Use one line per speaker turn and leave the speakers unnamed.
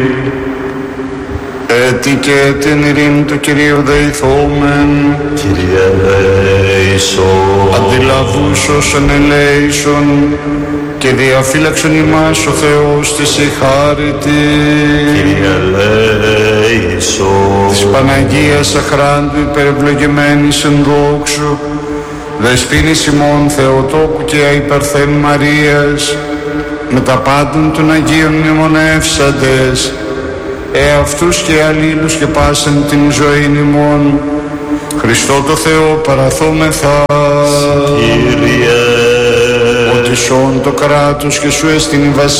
Έτι και την ειρήνη του Κυρίου δεηθόμεν.
Κύριε ελέησον.
Αντιλαβούς όσων ελέησον και διαφύλαξον ημάς ο Θεός της η χάρητη.
Κύριε ελέησον.
Της Παναγίας αχράντου υπερευλογημένης εν δόξου, δεσποίνης ημών Θεοτόκου και αϊπαρθέν Μαρίας, με τα πάντων των Αγίων μνημονεύσαντες, αυτούς και αλλήλους και πάσαν την ζωήν ημών, Χριστό το Θεό παραθόμεθα.
Κύριε,
ότι σών το κράτος και σου εστιν η βασιλεία